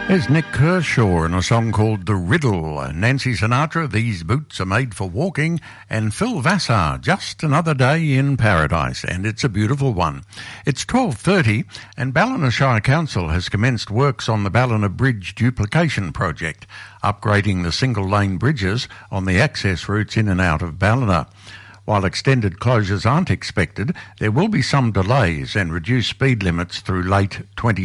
There's Nick Kershaw in a song called The Riddle. Nancy Sinatra, These Boots Are Made for Walking, and Phil Vassar, Just Another Day in Paradise, and it's a beautiful one. It's 12:30 and Ballina Shire Council has commenced works on the Ballina Bridge duplication project, upgrading the single-lane bridges on the access routes in and out of Ballina. While extended closures aren't expected, there will be some delays and reduced speed limits through late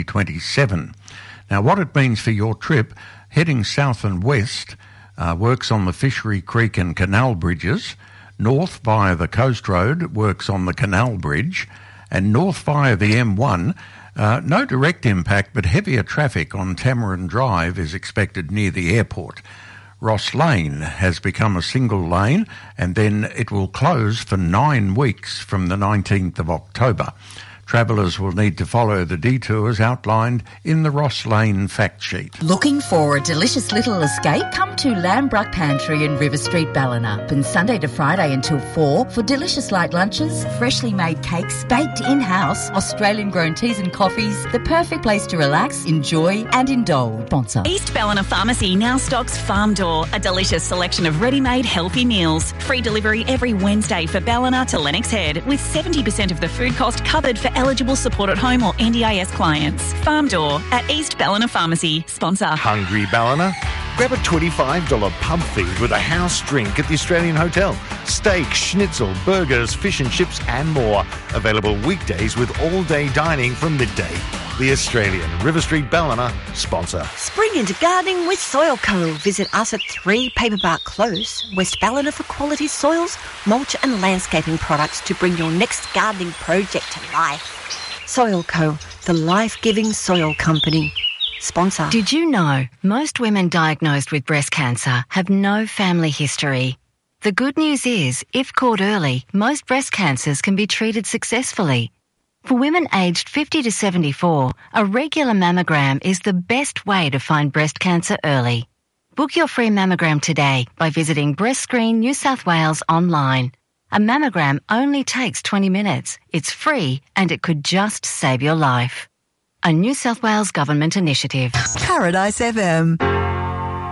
2027. Now, what it means for your trip, heading south and west, works on the Fishery Creek and Canal bridges, north via the Coast Road, works on the Canal Bridge, and north via the M1, no direct impact, but heavier traffic on Tamarin Drive is expected near the airport. Ross Lane has become a single lane, and then it will close for 9 weeks from the 19th of October. Travellers will need to follow the detours outlined in the Ross Lane fact sheet. Looking for a delicious little escape? Come to Lambruck Pantry in River Street, Ballina. Open Sunday to Friday until 4 for delicious light lunches, freshly made cakes, baked in-house, Australian-grown teas and coffees. The perfect place to relax, enjoy and indulge. Sponsor. East Ballina Pharmacy now stocks Farm Door, a delicious selection of ready-made healthy meals. Free delivery every Wednesday for Ballina to Lennox Head, with 70% of the food cost covered for eligible support at home or NDIS clients. Farm Door at East Ballina Pharmacy. Sponsor. Hungry Ballina? Grab a $25 pub feed with a house drink at the Australian Hotel. Steak, schnitzel, burgers, fish and chips and more. Available weekdays with all-day dining from midday. The Australian, River Street, Ballina. Sponsor. Spring into gardening with Soil Co. Visit us at 3 Paperbark Close, West Ballina, for quality soils, mulch and landscaping products to bring your next gardening project to life. Soil Co., the life-giving soil company. Sponsor. Did you know most women diagnosed with breast cancer have no family history? The good news is, if caught early, most breast cancers can be treated successfully. For women aged 50 to 74, a regular mammogram is the best way to find breast cancer early. Book your free mammogram today by visiting Breast Screen New South Wales online. A mammogram only takes 20 minutes. It's free and it could just save your life. A New South Wales Government initiative. Paradise FM.